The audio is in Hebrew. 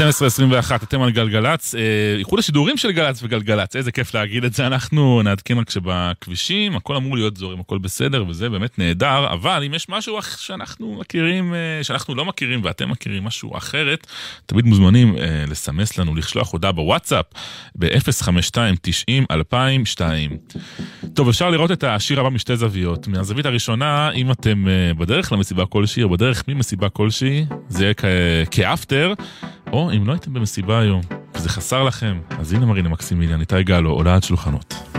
12:21, אתם על גלגלץ, איחוד השידורים של גלץ וגלגלץ, איזה כיף להגיד את זה, אנחנו נעדכן רק שבכבישים, הכל אמור להיות זורם, הכל בסדר, וזה באמת נהדר, אבל אם יש משהו שאנחנו מכירים, שאנחנו לא מכירים, ואתם מכירים משהו אחרת, תמיד מוזמנים לסמס לנו, לשלוח הודעה בוואטסאפ, ב-052-90-2002. טוב, אפשר לראות את השיר הבא משתי זוויות, מהזווית הראשונה, אם אתם בדרך למסיבה כלשהי, או בדרך ממסיבה כלשהי, זה יהיה כאפטר, או אם לא הייתם במסיבה היום, וזה חסר לכם, אז הנה מרינה מקסימיליאן, איתי גלו, עולה עד שולחנות.